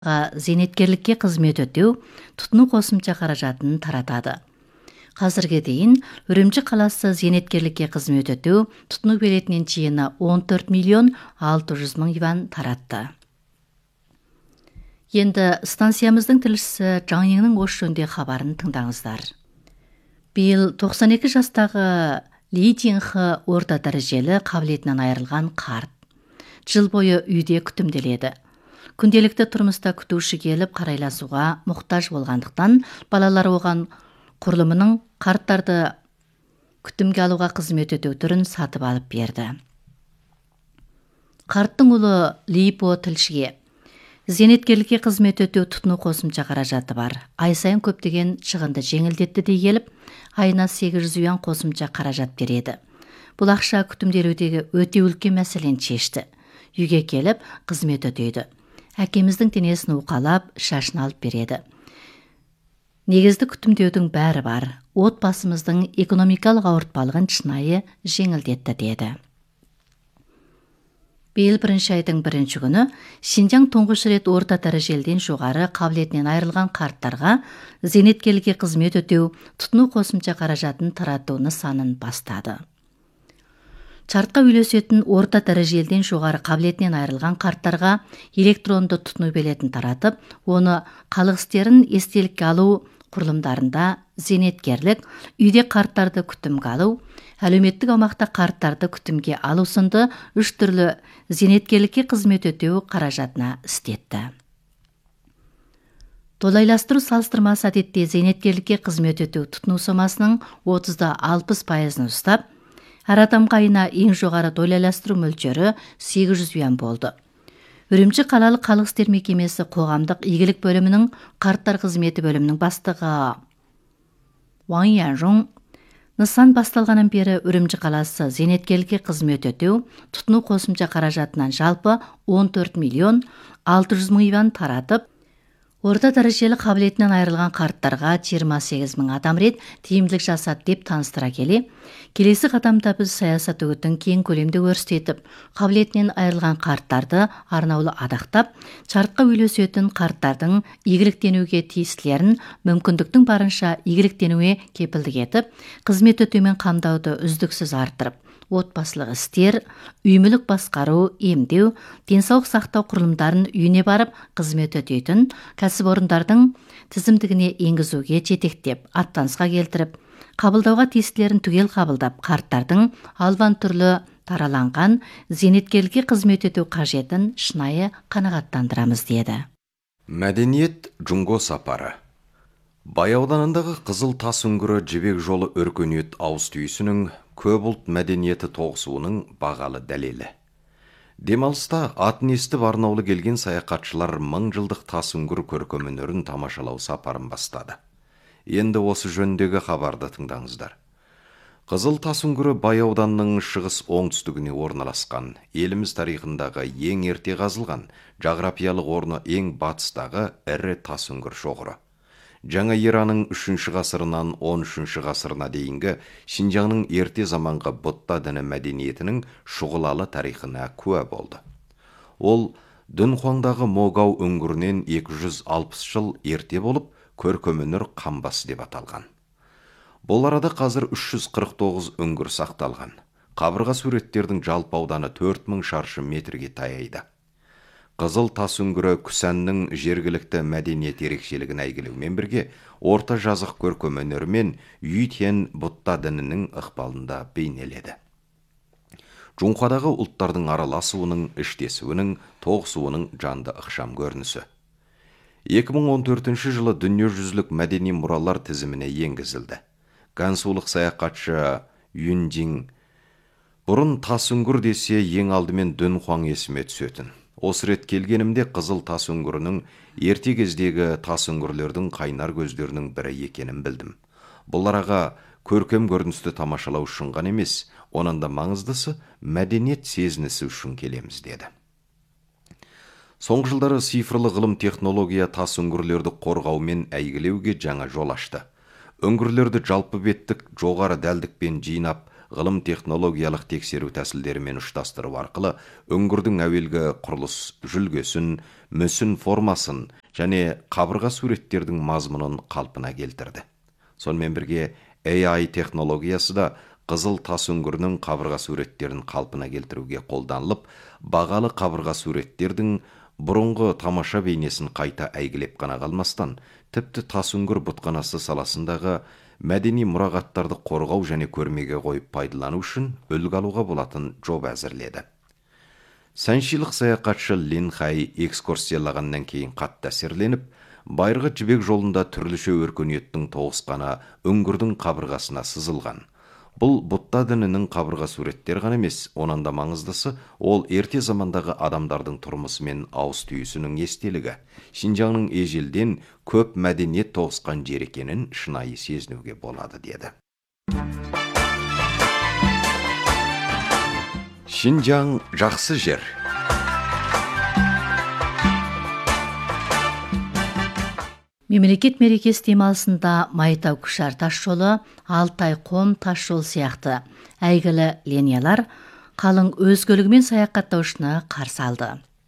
зейнеткерлікке қызмет өтеу тұтыну қосымша қаражатын таратады. Қазірге дейін Үрімжі қаласы зейнеткерлікке қызмет өтеу тұтыну билетінен жиыны 14 миллион 600 мың юан таратты. Енді станциямыздың тілшісі Жаңеңнің осы жөнде хабарын тыңдаңыздар. Биыл 92 жастағы Ли Тинхы орта дәрежелі қабілетінен айырылған қарт. Жыл бойы үйде күтімделеді. Күнделікті тұрмыста күтуші келіп қарайласуға мұқтаж болғандықтан, балалар оған құрылымының қарттарды күтімге алуға қызмет өтеу түрін сатып алып берді. Қарттың ұлы Липо тілшіге: зейнеткерлікке қызмет өтеу тұтыну қосымша қаражаты бар. Ай сайын көптеген шығынды жеңілдетті дей келіп, айына 800 юан қосымша қаражат береді. Бұл ақша күтімделудегі өте үлкен мәселені шешті. Үйге келіп қызмет өтейді. Әкеміздің денесін уқалап, шашын алып береді. Негізді күтімдеудің бәрі бар. Отбасымыздың экономикалық ауыртпалығын шынайы жеңілдетті деді. Биыл 1 айдың 1 күні Шинжаң тұңғыш рет орта дәрежеліден жоғары қабілетінен айырылған қарттарға зейнеткерлікке қызмет өтеу тұтыну қосымша қаражатын тарату нысанын бастады. Шартқа үйлесетін орта дәрежеліден жоғары қабілетінен айырылған қарттарға электронды тұтыну билетін таратып, оны халық істерін естелікке алу құрылымдарында зейнеткерлік, үйде қарттарды күтімге алу, әлеуметтік аумақта қарттарды күтімге алу сынды 3 түрлі зейнеткерлікке қызмет өтеу қаражатына істетті. Долайластыру салыстырмасы әдетте зейнеткерлікке қызмет өтеу тұтыну сомасының 30-60%-ын ұстап, әр адамға айына ең жоғары долайластыру мөлшері 800 юан болды. Үрімжі қалалық халық істер мекемесі қоғамдық игілік бөлімінің қарттар қызметі бөлімінің бастығы Ван Янжон: нысан басталғаннан бері Үрімжі қаласы зейнеткерлікке қызмет өтеу тұтыну қосымша қаражатынан жалпы 14 миллион 600 мың юан таратып, орта дәрежелі қабілетінен айырылған қарттарға 28 мың адам рет тиімділік жасады деп таныстыра келе, келесі қадамда біз саясат үгітін кең көлемде өрістетіп, қабілетінен айырылған қарттарды арнаулы адақтап, шартқа үйлесетін қарттардың игіліктенуге тиістілерін мүмкіндіктің барынша игіліктенуге кепілдік етіп, қызмет өтеумен қамдауды үздіксіз арттырып, отбасылық істер, үймілік басқару, емдеу, денсаулық сақтау құрылымдарын үйіне барып қызмет өтейтін кәсіпорындардың тізімдігіне енгізуге жетектеп, аттанысқа келтіріп, қабылдауға тиістілерін түгел қабылдап, қарттардың алуан түрлі тараланған зейнеткерлікке қызмет өтеу қажетін шынайы қанағаттандырамыз деді. Мәдениет Джунго сапары. Бай ауданындағы Қызыл тас үңгірі жібек жолы өркениет ауыз түйісінің көп ұлт мәдениеті тоғысуының бағалы дәлелі. Демалыста атын естіп арнаулы келген саяхатшылар 1000 жылдық тас үңгір көркем өнерін тамашалау сапарын бастады. Енді осы жөндегі хабарды тыңдаңыздар. Қызыл тас үңгірі Бай ауданының шығыс оңтүстігіне орналасқан, еліміз тарихындағы ең ерте қазылған, жағрапиялық орны ең батыстағы ірі тас үңгір шоғыры. Жаңа ераның 3 ғасырынан 13 ғасырына дейінгі Шинжаңның ерте заманғы Будда діні мәдениетінің шұғылалы тарихына куә болды. Ол Дүнхуаңдағы Могау үңгірінен 260 жыл ерте болып, көркем өнер қамбасы деп аталған. Бұл арада қазір 349 үңгір сақталған. Қабырға суреттердің жалпы ауданы 4000 шаршы метрге таяйды. Қызыл тас үңгірі Күсәннің жергілікті мәдениет ерекшелігін әйгілеумен бірге, орта жазық көркем өнерімен Юйтен Будда дінінің ықпалында бейнеледі. Джунхуадағы ұлттардың араласуының, іштесуінің, тоғысуының жанды ықшам көрінісі. 2014 жылы дүниежүзілік мәдени мұралар тізіміне енгізілді. Гансулық саяхатшы Юнджин: бұрын тас үңгір десе ең алдымен Дүнхуаң есіме түсетін. Осы рет келгенімде Қызыл тас үңгірінің ерте кездегі тас үңгірлердің қайнар көздерінің бірі екенін білдім. Бұл араға көркем көріністі тамашалау үшін ғана емес, оның да маңыздысы мәдениет сезінісі үшін келеміз деді. Соңғы жылдары цифрлы ғылым технология тас үңгірлерді қорғаумен әйгілеуге жаңа жол ашты. Үңгірлерді жалпы беттік жоғары дәлдікпен жинап, ғылым технологиялық тексеру тәсілдерімен ұштастыру арқылы үңгірдің әуелгі құрылыс жүлгесін, мүсін формасын және қабырға суреттердің мазмұнын қалпына келтірді. Сонымен бірге AI технологиясы да қызыл тас үңгірінің қабырға суреттерін қалпына келтіруге қолданылып, бағалы қабырға суреттердің бұрынғы тамаша бейнесін қайта әйгілеп қана қалмастан, тіпті тас үңгір бұтқанасы саласындағы мәдени мұрағаттарды қорғау және көрмеге қойып пайдалану үшін үлгі алуға болатын жоба әзірледі. Саншилық саяхатшы Лин Хай экскурсиялағаннан кейін қатты әсерленіп, байырғы жібек жолында түрліше өркениеттің тоғысқаны үңгірдің қабырғасына сызылған. Бұл Будда дінінің қабырға суреттер ғана емес, онан да маңыздысы, ол ерте замандағы адамдардың тұрмысы мен ауыз түйісінің естелігі, Шинжаңның ежелден көп мәдениет тоғысқан жер екенін шынайы сезінуге болады, деді. Шинжаң жақсы жер. Мемлекет мерекесі демалысында Майтау Күшар тас жолы, Алтай Қом тас жол сияқты әйгілі линиялар қалың өзгөлігімен саяхаттаушыны қарсы алды.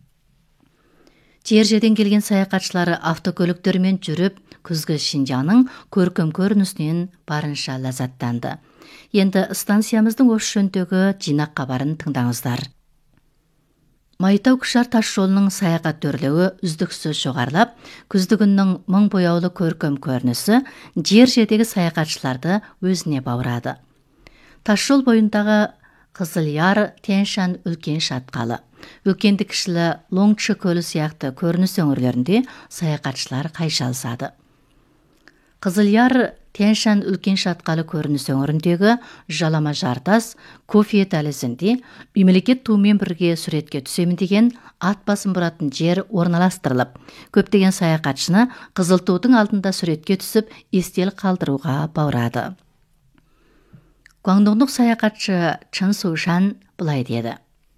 Жерден келген саяхатшылары автокөліктермен жүріп, күзгі Шинжаңның көркем көрінісінен барынша ләззаттанды. Енді станциямыздың осы жөніндегі жинақ хабарын тыңдаңыздар. Майтау Күшар тас жолының саяхат өрлеуі үздіксіз жоғарылап, күздігіннің мың бояулы көркем көрінісі жердегі саяхатшыларды өзіне баурады. Тас жол бойындағы Қызыляр, Тяньшан үлкен шатқалы, үлкенді кішілі Лоңчы көлі сияқты көрініс өңірлерінде саяхатшылар қайшалысады. Қызыляр, Тяньшан үлкен шатқалы көрініс өңіріндегі жалама жартас кофе дәлізінде мемлекет туымен бірге суретке түсемін деген ат басын бұратын жер орналастырылып, көптеген саяхатшыны қызыл тудың алдында суретке түсіп естелік қалдыруға баурады. Гуаңдоңдық саяхатшы Чын Сушан былай деді.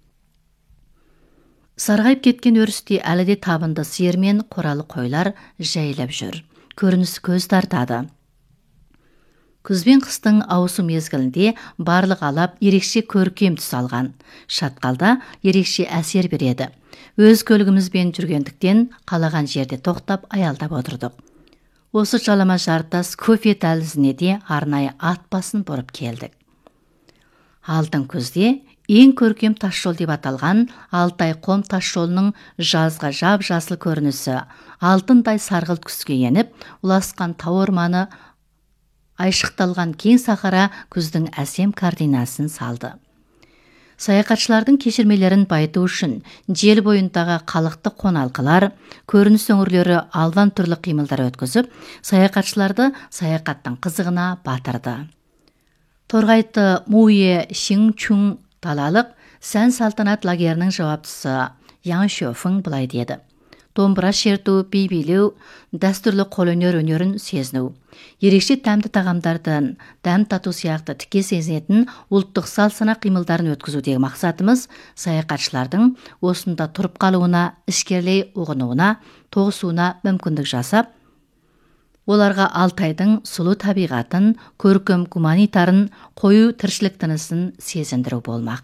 Сарғайып кеткен өрісте әлі де табынды сиыр мен қоралы қойлар жайылып жүр. Көрініс көз тартады. Күз бен қыстың ауысу мезгілінде барлық алап ерекше көркем түс алған. Шатқалда ерекше әсер береді. Өз көлігімізбен жүргендіктен қалаған жерде тоқтап аялдап отырдық. Осы жалама жартас кофе дәлізіне де арнайы ат басын бұрып келдік. Алтын күзде ең көркем тас жол деп аталған Алтай Қом тас жолының жазға жап-жасыл көрінісі алтындай сарғылт күзге еніп, ұласқан тау орманы айшықталған кең сахара күздің әсем картинасын салды. Саяхатшылардың кешірмелерін байыту үшін жел бойындағы қалықты қоналқылар, көрініс өңірлері алуан түрлі қимылдар өткізіп, саяхатшыларды саяхаттың қызығына батырды. Торғайты Муе Шиңчун далалық сән салтанат лагерінің жауаптысы Яң Шөфің былай деді. Домбыра шерту, би билеу, дәстүрлі қолөнер өнерін сезіну. Ерекше тәмді тағамдардан дәм тату сияқты тіке сезінетін ұлттық сал-сана қимылдарын өткізудегі мақсатымыз саяхатшылардың осында тұрып қалуына, ішкерлей ұғынуына, тоғысуына мүмкіндік жасап, оларға Алтайдың сұлу табиғатын, көркем гуманитарын, қою тіршілік тынысын сезіндіру болмақ.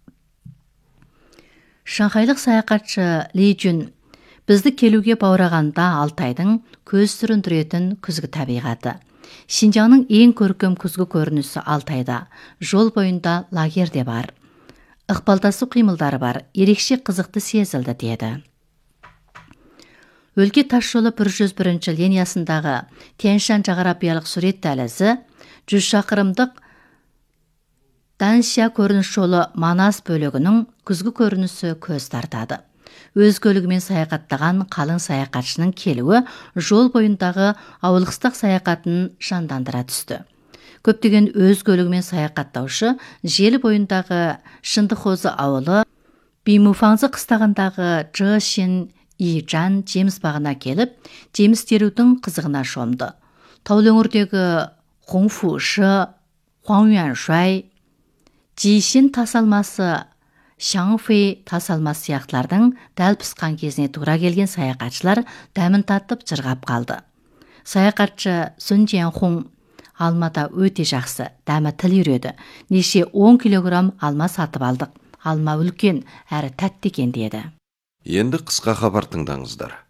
Шанхайлық саяхатшы Ли Жүн бізді келуге баурағанда Алтайдың көз сүріндіретін күзгі табиғаты. Шинжаңның ең көркем күзгі көрінісі Алтайда, жол бойында лагер де бар. Ықпалдасу қимылдары бар, ерекше қызықты сезілді деді. Өлке тас жолы 101-ші линиясындағы Тяньшан жағарапиялық сурет дәлізі 100 шақырымдық Даньша көрініс жолы Манас бөлігінің күзгі көрінісі көз тартады. Өз көлігімен саяхаттаған қалың саяхатшының келуі жол бойындағы ауылқыстақ саяхатын жандандыра түсті. Көптеген өз көлігімен саяхаттаушы желі бойындағы Шындықозы ауылы, Бимуфаңзы қыстағындағы Чжышин Ижан жеміс бағына келіп, жеміс терудің қызығына шомды. Таулы өңірдегі Хоңфушы, Хуаңюаншуай, Жишин тасалмасы, Шаңфей тасалмасы сияқтылардың дәл пысқан кезіне тура келген саяхатшылар дәмін татып жырғап қалды. Саяхатшы Сүн Жианхун Алмада өте жақсы, дәмі тіл үйреді. Неше 10 килограмм алма сатып алдық. Алма үлкен, әрі тәтті екен деді. Енді қысқа хабар тыңдаңыздар.